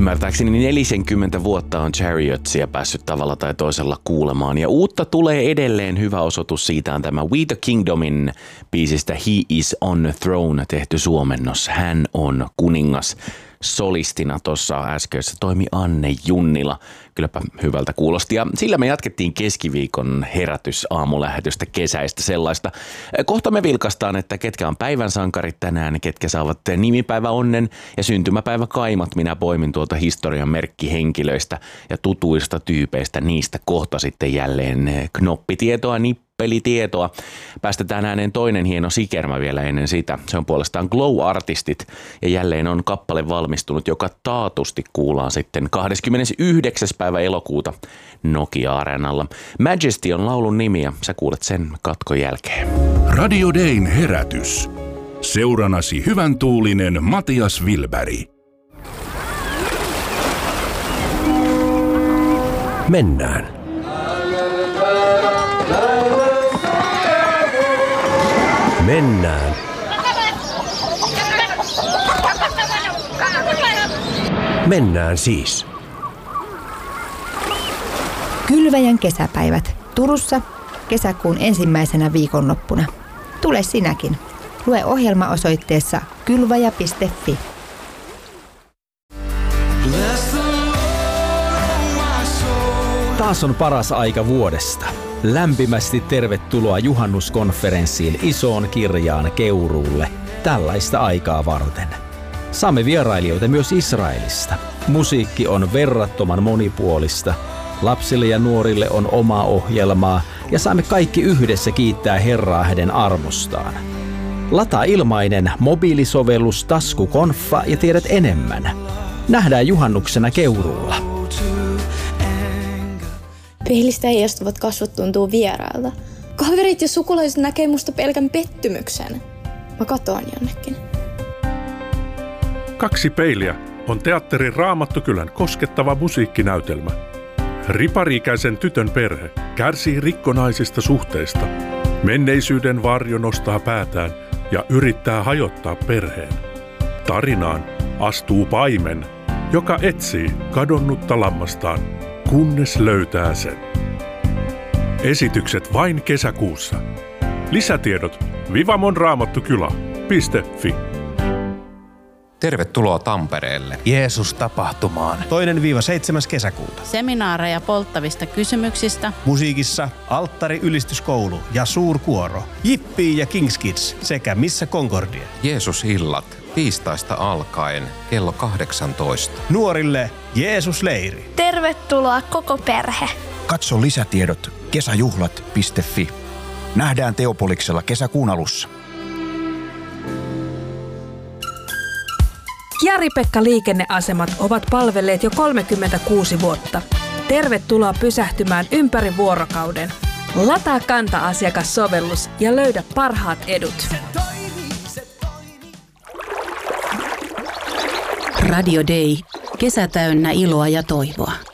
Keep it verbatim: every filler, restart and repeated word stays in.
Ymmärtääkseni neljäkymmentä vuotta on Chariotsia päässyt tavalla tai toisella kuulemaan. Ja uutta tulee edelleen. Hyvä osoitus siitä on tämä We the Kingdomin biisistä He is on the throne tehty suomennos. Hän on kuningas. Solistina tuossa äskeisessä toimi Anne Junnila. Kylläpä hyvältä kuulosti. Ja sillä me jatkettiin keskiviikon herätysaamulähetystä, kesäistä sellaista. Kohta me vilkastaan, että ketkä on päivän sankarit tänään, ketkä saavat nimipäivä onnen ja syntymäpäivä kaimat. Minä poimin tuolta historian merkkihenkilöistä ja tutuista tyypeistä. Niistä kohta sitten jälleen knoppitietoa, nippelitietoa. Päästetään ääneen toinen hieno sikermä vielä ennen sitä. Se on puolestaan Glow-artistit ja jälleen on kappale valmistunut, joka taatusti kuullaan sitten kahdeskymmenesyhdeksäs päivä elokuuta Nokia-areenalla. Majesty on laulun nimi ja sä kuulet sen katkon jälkeen. Radio Dayn herätys. Seuranasi hyvän tuulinen Matias Wilberg. Mennään. Mennään. Mennään siis. Kylväjän kesäpäivät Turussa kesäkuun ensimmäisenä viikonloppuna. Tule sinäkin. Lue ohjelma osoitteessa kylväjä piste fi. Taas on paras aika vuodesta. Lämpimästi tervetuloa juhannuskonferenssiin Isoon Kirjaan Keuruulle tällaista aikaa varten. Saamme vierailijoita myös Israelista. Musiikki on verrattoman monipuolista. Lapsille ja nuorille on omaa ohjelmaa ja saamme kaikki yhdessä kiittää Herraa hänen armostaan. Lataa ilmainen mobiilisovellus Taskukonfa ja tiedät enemmän. Nähdään juhannuksena Keuruulla. Peilistä heijastuvat kasvot tuntuu vierailta. Kaverit ja sukulaiset näkee musta pelkän pettymyksen. Mä katoan jonnekin. Kaksi peiliä on teatterin Raamattukylän koskettava musiikkinäytelmä. Ripari-ikäisen tytön perhe kärsii rikkonaisista suhteista. Menneisyyden varjo nostaa päätään ja yrittää hajottaa perheen. Tarinaan astuu paimen, joka etsii kadonnutta lammastaan, kunnes löytää sen. Esitykset vain kesäkuussa. Lisätiedot vivamonraamattukylä piste fi. Tervetuloa Tampereelle. Jeesus-tapahtumaan. Toinen viiva seitsemäs kesäkuuta. Seminaareja polttavista kysymyksistä. Musiikissa Alttari ylistyskoulu ja suurkuoro. Jippii ja Kings Kids sekä Missä Concordia. Jeesus-illat tiistaista alkaen kello kahdeksantoista. Nuorille Jeesus-leiri. Tervetuloa koko perhe. Katso lisätiedot kesäjuhlat piste fi. Nähdään Teopoliksella kesäkuun alussa. Jari-Pekka liikenneasemat ovat palvelleet jo kolmekymmentäkuusi vuotta. Tervetuloa pysähtymään ympäri vuorokauden. Lataa Kanta-asiakassovellus ja löydä parhaat edut. Radio Day. Kesä täynnä iloa ja toivoa.